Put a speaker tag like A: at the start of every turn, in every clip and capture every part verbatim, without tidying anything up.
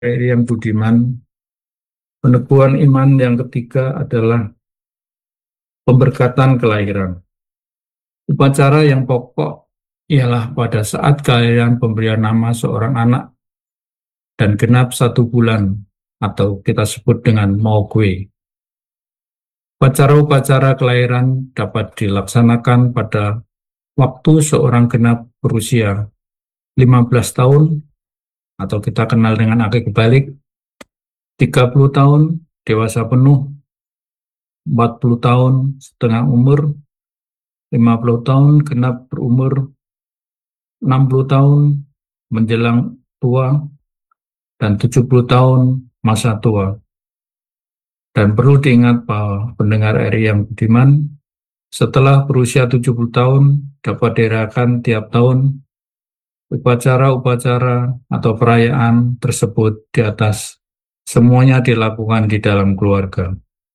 A: yang budiman, peneguhan iman yang ketiga adalah pemberkatan kelahiran. Upacara yang pokok ialah pada saat kelahiran pemberian nama seorang anak dan genap satu bulan atau kita sebut dengan Mogwe. Upacara-upacara kelahiran dapat dilaksanakan pada waktu seorang genap berusia lima belas tahun atau kita kenal dengan akik balik, tiga puluh tahun dewasa penuh, empat puluh tahun setengah umur, lima puluh tahun genap berumur, enam puluh tahun menjelang tua, dan tujuh puluh tahun masa tua. Dan perlu diingat bahwa pendengar R I yang budiman, setelah berusia tujuh puluh tahun dapat dirayakan tiap tahun upacara-upacara atau perayaan tersebut di atas semuanya dilakukan di dalam keluarga.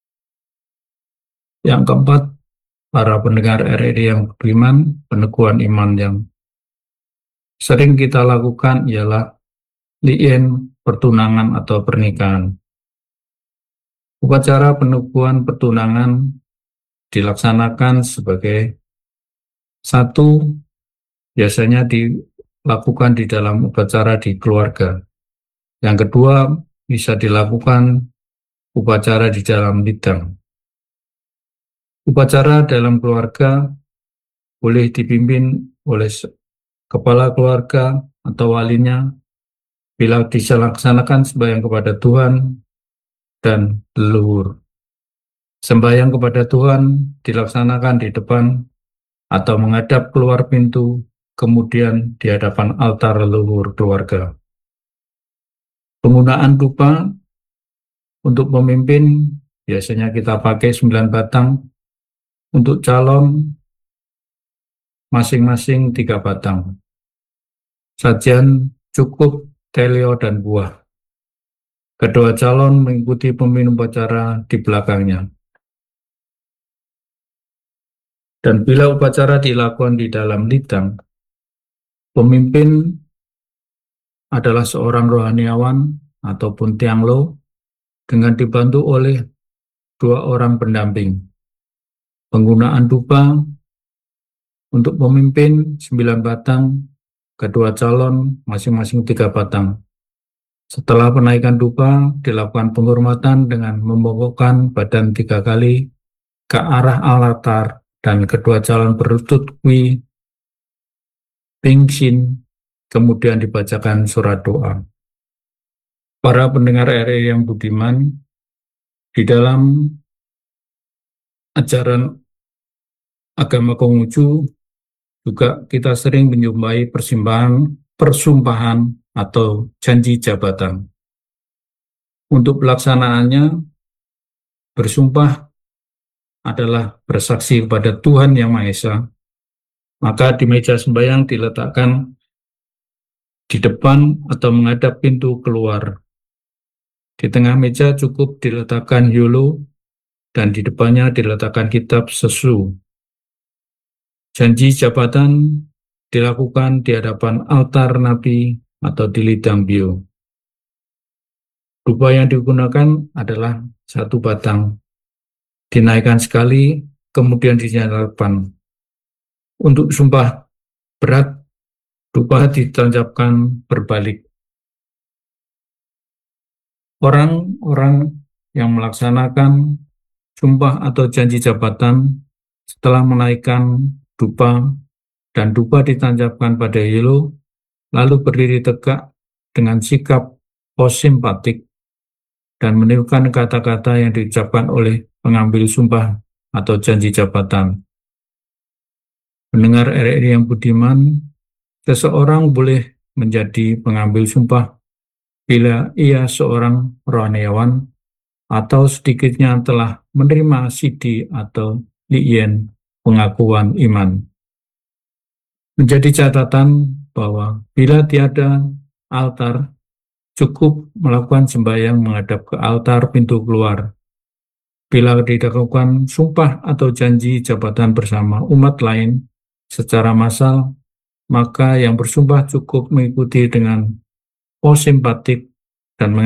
A: Yang keempat, para pendengar R I yang budiman, peneguhan iman yang sering kita lakukan ialah li'in, pertunangan atau pernikahan. Upacara peneguhan pertunangan dilaksanakan sebagai satu, biasanya dilakukan di dalam upacara di keluarga. Yang kedua, bisa dilakukan upacara di dalam lidang. Upacara dalam keluarga boleh dipimpin oleh kepala keluarga atau walinya bila dilaksanakan sembahyang kepada Tuhan dan leluhur. Sembahyang kepada Tuhan dilaksanakan di depan atau menghadap keluar pintu, kemudian di hadapan altar leluhur keluarga. Penggunaan dupa untuk pemimpin biasanya kita pakai sembilan batang, untuk calon masing-masing tiga batang. Sajian cukup telio dan buah. Kedua calon mengikuti pemimpin upacara di belakangnya. Dan bila upacara dilakukan di dalam lidang, pemimpin adalah seorang rohaniawan ataupun tianglo dengan dibantu oleh dua orang pendamping. Penggunaan dupa untuk pemimpin sembilan batang, kedua calon masing-masing tiga batang. Setelah penaikan dupa, dilakukan penghormatan dengan membongkokkan badan tiga kali ke arah altar dan kedua calon berlutut kui pingsin, kemudian dibacakan surat doa. Para pendengar R I yang budiman, di dalam ajaran agama Konghucu juga kita sering menjumpai persimbahan, persumpahan atau janji jabatan. Untuk pelaksanaannya, bersumpah adalah bersaksi kepada Tuhan Yang Maha Esa. Maka di meja sembahyang diletakkan di depan atau menghadap pintu keluar. Di tengah meja cukup diletakkan yolo dan di depannya diletakkan kitab sesu. Janji jabatan dilakukan di hadapan altar Nabi atau di lidang bio. Dupa yang digunakan adalah satu batang. Dinaikkan sekali, kemudian dinyalakan. Untuk sumpah berat, dupa ditancapkan berbalik. Orang-orang yang melaksanakan sumpah atau janji jabatan setelah menaikkan dupa dan dupa ditancapkan pada yelo, lalu berdiri tegak dengan sikap posimpatik dan menirukan kata-kata yang diucapkan oleh pengambil sumpah atau janji jabatan. Mendengar R I yang budiman, seseorang boleh menjadi pengambil sumpah bila ia seorang rohaniawan atau sedikitnya telah menerima sidi atau li'in, pengakuan iman. Menjadi catatan bahwa bila tiada altar, cukup melakukan sembahyang menghadap ke altar pintu keluar. Bila dilakukan sumpah atau janji jabatan bersama umat lain secara massal, maka yang bersumpah cukup mengikuti dengan posimpatik dan